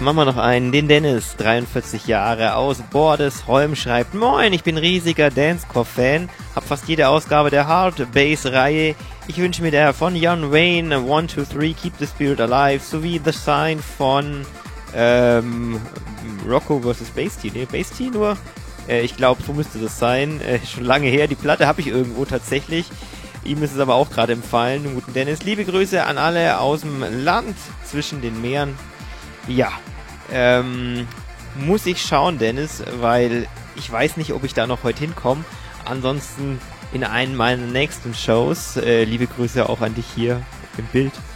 Machen wir noch einen. Den Dennis, 43 Jahre, aus Bordesholm, schreibt: Moin, ich bin riesiger Dancecore-Fan, hab fast jede Ausgabe der Hard Bass-Reihe. Ich wünsche mir der von Jan Wayne 1, 2, 3, Keep the Spirit Alive, sowie The Sign von Rocco vs. Bass-T. Ne, Bass-T nur? Ich glaube, so müsste das sein. Schon lange her. Die Platte habe ich irgendwo tatsächlich. Ihm ist es aber auch gerade empfallen. Guten Dennis. Liebe Grüße an alle aus dem Land zwischen den Meeren. Ja, muss ich schauen, Dennis, weil ich weiß nicht, ob ich da noch heute hinkomme. Ansonsten in einen meiner nächsten Shows. Liebe Grüße auch an dich hier im Bild.